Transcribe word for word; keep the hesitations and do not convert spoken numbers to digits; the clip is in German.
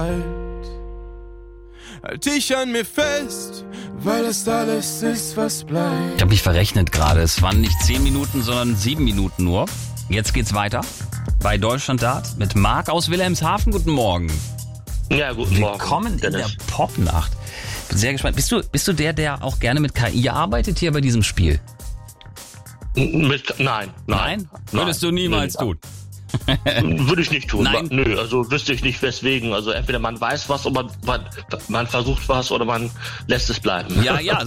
Halt dich an mir fest, weil das alles ist, was bleibt. Ich habe mich verrechnet gerade. Es waren nicht zehn Minuten, sondern sieben Minuten nur. Jetzt geht's weiter bei Deutschland Dart mit Marc aus Wilhelmshaven. Guten Morgen. Ja, guten Morgen. Willkommen in Dennis. der Popnacht. Bin sehr gespannt. Bist du, bist du der, der auch gerne mit K I arbeitet hier bei diesem Spiel? Mit, nein, nein. Nein? Würdest du niemals nein. tun? Würde ich nicht tun. Nein. Nö, also wüsste ich nicht weswegen. Also entweder man weiß was und man, man, man versucht was oder man lässt es bleiben. Ja, ja.